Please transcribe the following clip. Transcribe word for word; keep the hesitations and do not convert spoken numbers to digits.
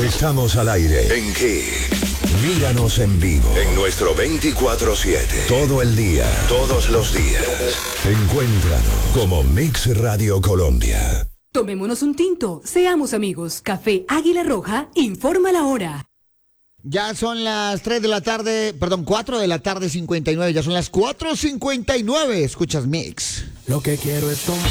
Estamos al aire. ¿En qué? Míranos en vivo. En nuestro veinticuatro siete. Todo el día. Todos los días. Encuéntranos como Mix Radio Colombia. Tomémonos un tinto. Seamos amigos. Café Águila Roja informa la hora. Ya son las tres de la tarde, perdón, cuatro de la tarde cincuenta y nueve. Ya son las cuatro cincuenta y nueve. Escuchas Mix. Lo que quiero es tomar.